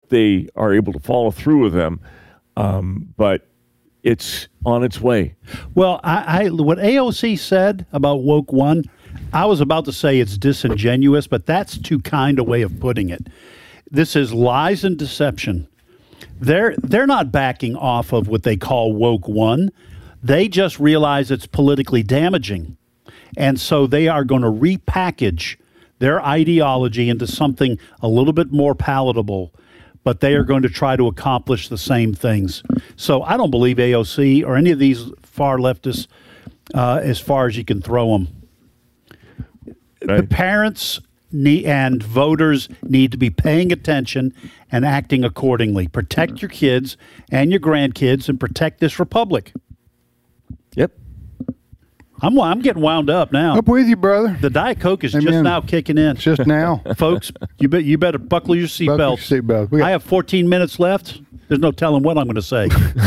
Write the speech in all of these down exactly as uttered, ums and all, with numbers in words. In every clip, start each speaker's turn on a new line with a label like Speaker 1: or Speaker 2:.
Speaker 1: they are able to follow through with them. Um, but it's on its way.
Speaker 2: Well, I, I what A O C said about Woke One, I was about to say it's disingenuous, but that's too kind a way of putting it. This is lies and deception. They're they're not backing off of what they call Woke One. They just realize it's politically damaging. And so they are going to repackage their ideology into something a little bit more palatable, but they are going to try to accomplish the same things. So I don't believe A O C or any of these far leftists uh, as far as you can throw them.
Speaker 1: Right.
Speaker 2: The parents need, and voters need to be paying attention and acting accordingly. Protect your kids and your grandkids and protect this republic.
Speaker 1: Yep.
Speaker 2: I'm I'm getting wound up now.
Speaker 3: Up with you, brother.
Speaker 2: The Diet Coke is
Speaker 3: Amen.
Speaker 2: just now kicking in.
Speaker 3: It's just now.
Speaker 2: Folks, you bet you better buckle your
Speaker 3: Buckle your
Speaker 2: seatbelts.
Speaker 3: seatbelt. We got-
Speaker 2: I have fourteen minutes left. There's no telling what I'm going to say.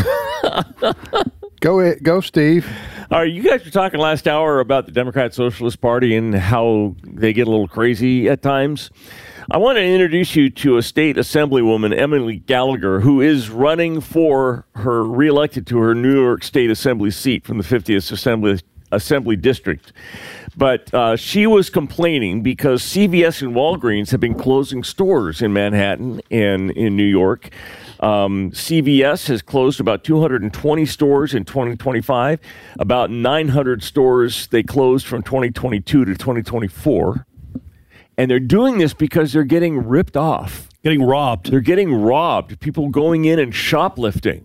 Speaker 3: Go ahead, go, Steve.
Speaker 1: All right, you guys were talking last hour about the Democrat Socialist Party and how they get a little crazy at times. I want to introduce you to a state assemblywoman, Emily Gallagher, who is running for her reelected to her New York State Assembly seat from the fiftieth Assembly Assembly District. But uh, she was complaining because C V S and Walgreens have been closing stores in Manhattan and in New York. Um, C V S has closed about two hundred twenty stores in twenty twenty-five. About nine hundred stores they closed from twenty twenty-two to twenty twenty-four. And they're doing this because they're getting ripped off.
Speaker 2: Getting robbed.
Speaker 1: They're getting robbed. People going in and shoplifting.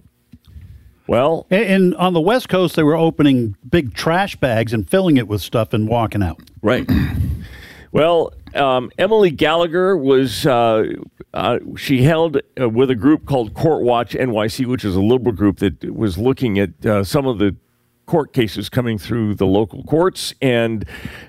Speaker 1: Well,
Speaker 2: And, and on the West Coast, they were opening big trash bags and filling it with stuff and walking out.
Speaker 1: right. Well, um, Emily Gallagher was, uh, uh, she held uh, with a group called Court Watch N Y C, which is a liberal group that was looking at uh, some of the court cases coming through the local courts. And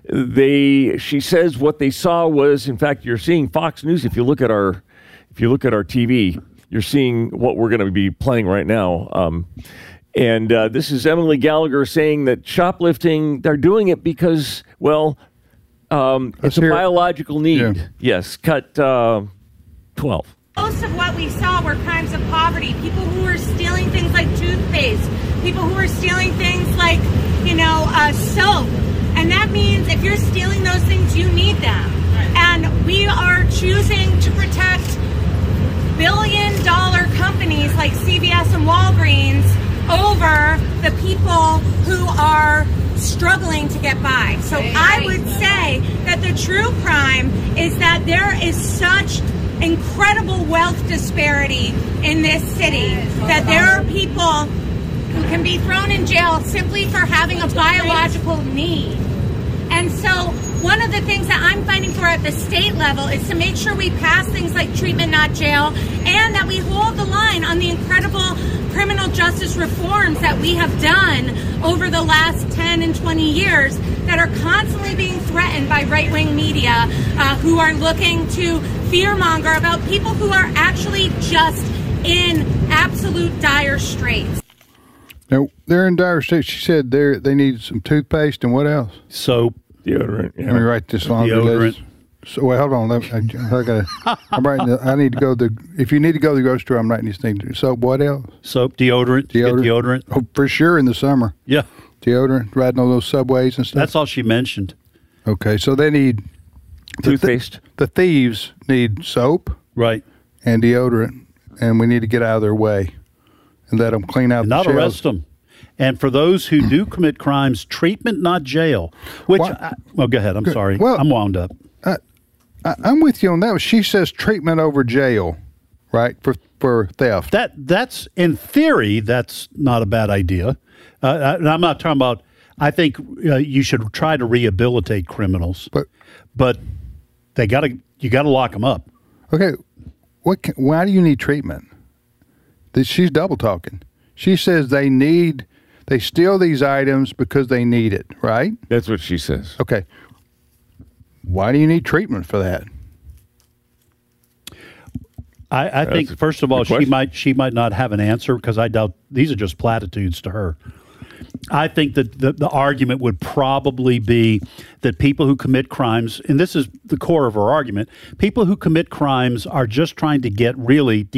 Speaker 1: they, she says what they saw was, in fact, you're seeing Fox News. If you look at our, if you look at our T V, you're seeing what we're going to be playing right now. Um, and uh, this is Emily Gallagher saying that shoplifting, they're doing it because, well, um, it's a
Speaker 3: hear it.
Speaker 1: biological need.
Speaker 3: Yeah.
Speaker 1: Yes, cut uh, twelve.
Speaker 4: Most of what we saw were crimes of poverty. People who were stealing things like toothpaste. People who were stealing things like, you know, uh, soap. And that means if you're stealing those things, you need them. And we are choosing to protect billion dollar companies like C V S and Walgreens over the people who are struggling to get by. So I would say that the true crime is that there is such incredible wealth disparity in this city that there are people who can be thrown in jail simply for having a biological need. And so one of the things that I'm fighting for at the state level is to make sure we pass things like treatment, not jail, and that we hold the line on the incredible criminal justice reforms that we have done over the last ten and twenty years that are constantly being threatened by right-wing media uh, who are looking to fearmonger about people who are actually just in absolute dire straits.
Speaker 3: Now, they're in dire straits. She said they they need some toothpaste and what else?
Speaker 2: Soap.
Speaker 1: Deodorant.
Speaker 3: Let me write this laundry
Speaker 2: Deodorant.
Speaker 3: list. So wait, hold on. Let me, I, I gotta. I'm writing. The, I need to go to the. If you need to go to the grocery store, I'm writing these things. So what else?
Speaker 2: Soap, deodorant. Get
Speaker 3: Deodorant.
Speaker 2: deodorant.
Speaker 3: Oh, for sure in the summer.
Speaker 2: Yeah.
Speaker 3: Deodorant, riding on those subways and stuff.
Speaker 2: That's all she mentioned.
Speaker 3: Okay, so they need the th-
Speaker 1: Toothpaste.
Speaker 3: the thieves need soap
Speaker 2: Right.
Speaker 3: and deodorant, and we need to get out of their way and let them clean out
Speaker 2: And
Speaker 3: the
Speaker 2: not
Speaker 3: shelves.
Speaker 2: arrest them. And for those who do commit crimes, treatment, not jail. Which,
Speaker 3: Why-
Speaker 2: I, well, go ahead. I'm sorry.
Speaker 3: Well-
Speaker 2: I'm wound up.
Speaker 3: I, I'm with you on that. She says treatment over jail, right, for for theft.
Speaker 2: That that's in theory, that's not a bad idea. Uh, and I'm not talking about. I think uh, you should try to rehabilitate criminals,
Speaker 3: But
Speaker 2: but they got to you got to lock them up.
Speaker 3: okay, what? Can, why do you need treatment? That she's double talking. She says they need they steal these items because they need it, right?
Speaker 1: That's what she says.
Speaker 3: Okay. Why do you need treatment for that?
Speaker 2: I, I think
Speaker 1: a
Speaker 2: first of all,
Speaker 1: good
Speaker 2: she
Speaker 1: question.
Speaker 2: might she might not have an answer because I doubt these are just platitudes to her. I think that the, the argument would probably be that people who commit crimes, and this is the core of her argument, people who commit crimes are just trying to get really